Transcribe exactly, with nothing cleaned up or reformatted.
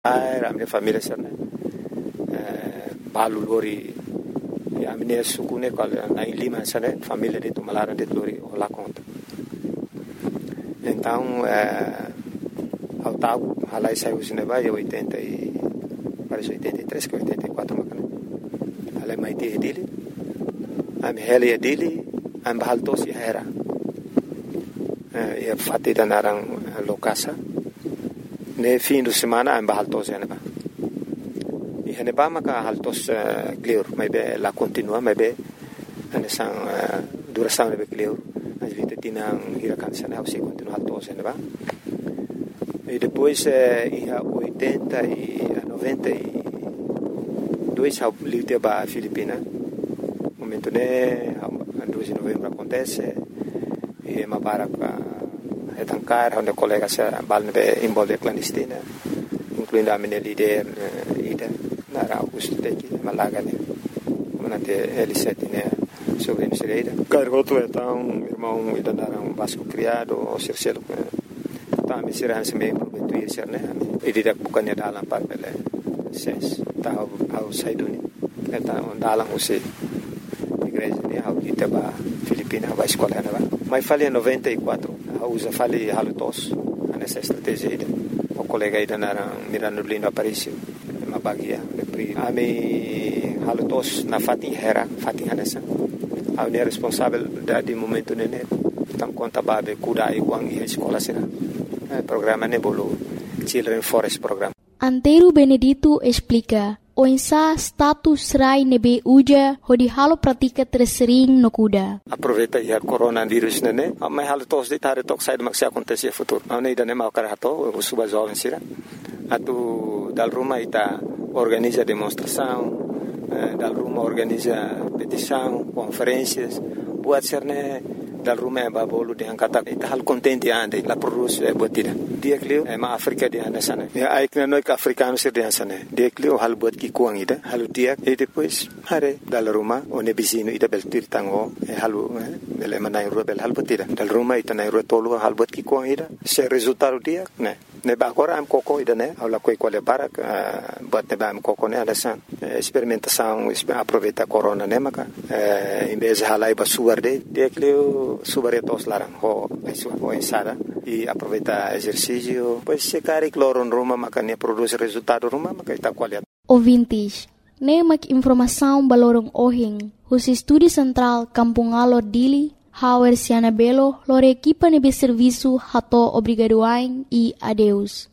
a minha família sana balu lori a minha sukune qual na Lima sana família de Tumalara de lori lá conta então ao tago halai saiu cinema em oitenta e parece oitenta e três que oitenta e quatro macana halai mai te dele am hele dele am bahaltos ya era e fatida narang lokasa ne fim de semana am bahaltos ya neba e neba maka haltos clear mai be la continua mai be ane sang duração nebe clear as vinte tinang hirakan sana ao se continua haltos ya neba e depois em oitenta e noventa e dois ao livre ba Filipina momento né dois de novembro acontece e uma barca é tancar onde colega se balne envolve clandestina incluindo a minha líder ida na Augusto Teki Malaga né manate L sete né sobre a Sereira cargoto então irmão ida na um vasco criado o cercelo tá me será se meio prometo ir ser né e direto bukannya dalam par pele ses tá ao saiduni então dalam você igreja né ao kita ba Filipina ba escola né ba mas falei em noventa e quatro a usa falei halutos nessa estratégia ida o colega ida na mirando lindo apareceu uma bagia de pri a me halutos na fatin hera fatin hanessa a ne responsável da de momento né tam conta babe kuda iguang e escola será programa nebolo Children Forest Program. Antero Benedito explica o insa status rai nebe uja hodi halo pratika tersering no kuda. Aproveita ya coronavírus nene, mas halo tos de tare tok sai maksi acontecer futuro. Não nem dane mau karato, o suba jovem sira. Atu dal Roma ita organiza demonstração, dal Roma organiza petição, conferências, buat serne dal Roma ba bolu de angkata ita hal contente ande la produce botida. Dia klio e ma Afrika de anasana. Ya aikna noi ka africano sir de anasana. Dia klio hal bot ki kuang ida, hal dia e depois hare dal Roma o ne bisino ida bel tir tango e halu bel manai rubel hal botida. Dal Roma ita nai rotolo hal bot ki kuang ida. Se resultado dia ne ne ba agora am coco ida ne ala coi quale barak bot ne ba am coco ne adasan experimentação aproveita corona ne maka em vez de halai ba suarde dia klio subaretos larang ho ho ensada e aproveita exercício pois se cari cloro Roma maka ne produz resultado Roma maka ita qualidade ouvintes ne mak informação balorong ohing os estúdio central Kampung Alor Dili Hauer Siana Belo lor equipa nebe serviço hato obrigadoain e adeus